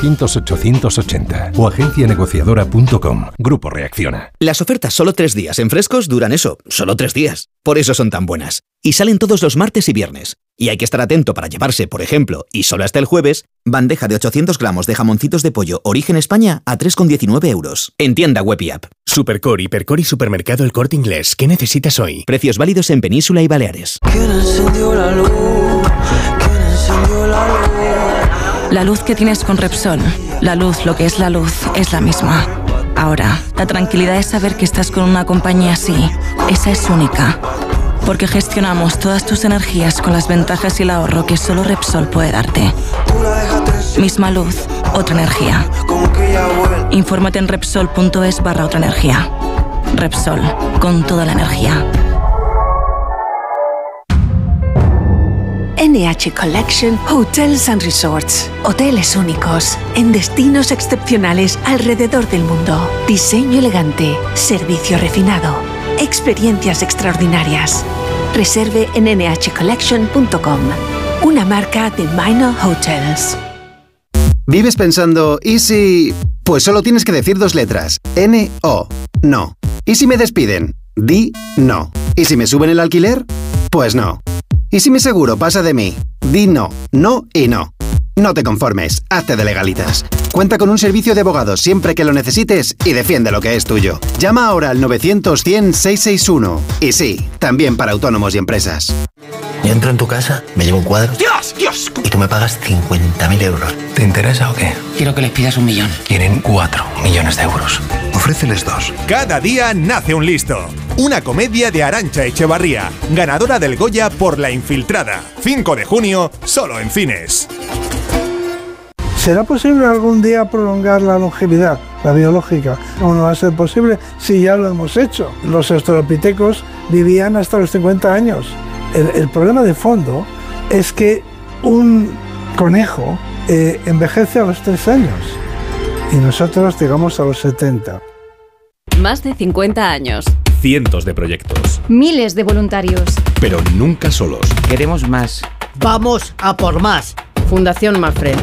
900-880 o agencianegociadora.com. Grupo Reacciona. Las ofertas solo 3 días en Frescos duran eso, solo 3 días. Por eso son tan buenas. Y salen todos los martes y viernes. Y hay que estar atento para llevarse, por ejemplo, y solo hasta el jueves, bandeja de 800 gramos de jamoncitos de pollo Origen España a 3,19 euros. En tienda web y app. Supercore, Hipercore y Supermercado El Corte Inglés. ¿Qué necesitas hoy? Precios válidos en Península y Baleares. ¿Quién encendió la luz? ¿Quién encendió la luz? La luz que tienes con Repsol, la luz, lo que es la luz, es la misma. Ahora, la tranquilidad es saber que estás con una compañía así. Esa es única. Porque gestionamos todas tus energías con las ventajas y el ahorro que solo Repsol puede darte. Misma luz, otra energía. Infórmate en Repsol.es/otra energía. Repsol, con toda la energía. NH Collection Hotels and Resorts. Hoteles únicos, en destinos excepcionales alrededor del mundo. Diseño elegante, servicio refinado, experiencias extraordinarias. Reserve en nhcollection.com. Una marca de Minor Hotels. ¿Vives pensando, y si...? Pues solo tienes que decir 2 letras. N-O. No. ¿Y si me despiden? Di no. ¿Y si me suben el alquiler? Pues no. ¿Y si mi seguro pasa de mí? Di no, no y no. No te conformes, hazte de Legalitas. Cuenta con un servicio de abogados siempre que lo necesites y defiende lo que es tuyo. Llama ahora al 900-100-661. Y sí, también para autónomos y empresas. Yo entro en tu casa, me llevo un cuadro. ¡Dios! ¡Dios! Y tú me pagas 50.000 euros. ¿Te interesa o qué? Quiero que les pidas 1 millón. Quieren 4 millones de euros. Ofréceles 2. Cada día nace un listo. Una comedia de Arantxa Echevarría, ganadora del Goya por La Infiltrada. 5 de junio, solo en cines. ¿Será posible algún día prolongar la longevidad, la biológica? ¿Cómo no va a ser posible si ya lo hemos hecho? Los australopitecos vivían hasta los 50 años. El problema de fondo es que un conejo envejece a los 3 años y nosotros llegamos a los 70. Más de 50 años. Cientos de proyectos. Miles de voluntarios. Pero nunca solos. Queremos más. Vamos a por más. Fundación Mafre.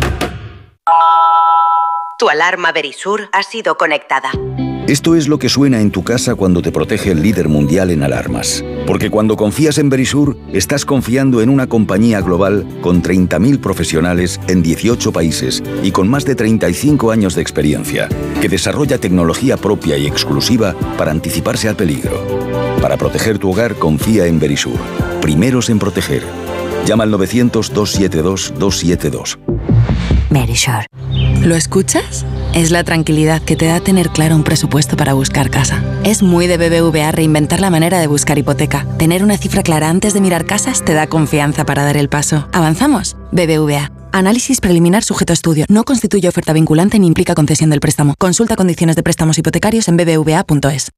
Tu alarma Verisur ha sido conectada. Esto es lo que suena en tu casa cuando te protege el líder mundial en alarmas. Porque cuando confías en Verisur, estás confiando en una compañía global con 30.000 profesionales en 18 países y con más de 35 años de experiencia, que desarrolla tecnología propia y exclusiva para anticiparse al peligro. Para proteger tu hogar, confía en Verisur. Primeros en proteger. Llama al 900-272-272. Verisur. ¿Lo escuchas? Es la tranquilidad que te da tener claro un presupuesto para buscar casa. Es muy de BBVA reinventar la manera de buscar hipoteca. Tener una cifra clara antes de mirar casas te da confianza para dar el paso. ¿Avanzamos? BBVA. Análisis preliminar sujeto a estudio. No constituye oferta vinculante ni implica concesión del préstamo. Consulta condiciones de préstamos hipotecarios en bbva.es.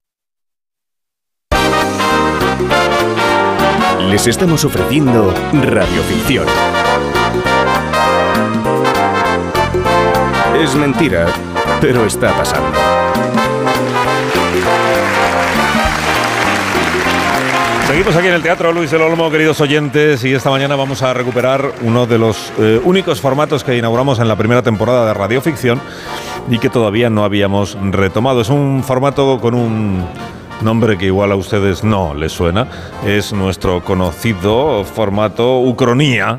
Les estamos ofreciendo radioficción. Es mentira, pero está pasando. Seguimos aquí en el Teatro Luis del Olmo, queridos oyentes, y esta mañana vamos a recuperar uno de los únicos formatos que inauguramos en la primera temporada de Radioficción y que todavía no habíamos retomado. Es un formato con un nombre que igual a ustedes no les suena. Es nuestro conocido formato Ucronía.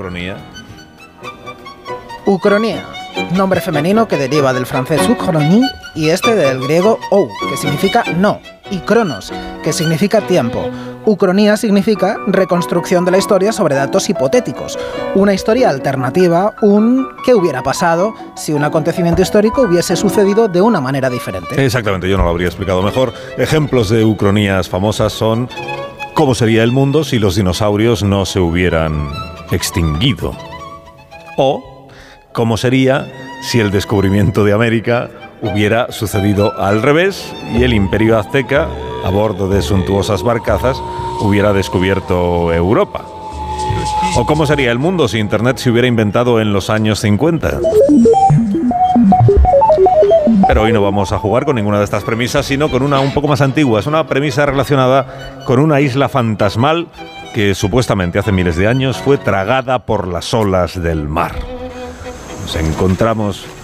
Ucronía. Nombre femenino que deriva del francés uchronie y del griego ou, que significa no, y cronos, que significa tiempo. Ucronía significa reconstrucción de la historia sobre datos hipotéticos, una historia alternativa, un qué hubiera pasado si un acontecimiento histórico hubiese sucedido de una manera diferente. Exactamente, yo no lo habría explicado mejor. Ejemplos de ucronías famosas son ¿cómo sería el mundo si los dinosaurios no se hubieran extinguido? O ¿cómo sería si el descubrimiento de América hubiera sucedido al revés y el Imperio Azteca, a bordo de suntuosas barcazas, hubiera descubierto Europa? ¿O cómo sería el mundo si Internet se hubiera inventado en los años 50? Pero hoy no vamos a jugar con ninguna de estas premisas, sino con una un poco más antigua. Es una premisa relacionada con una isla fantasmal que supuestamente hace miles de años fue tragada por las olas del mar. Nos encontramos